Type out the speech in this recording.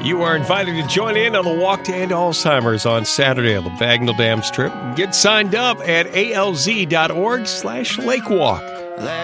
You are invited to join in on the Walk to End Alzheimer's on Saturday on the Bagnell Dam Strip. Get signed up at alz.org/lakewalk.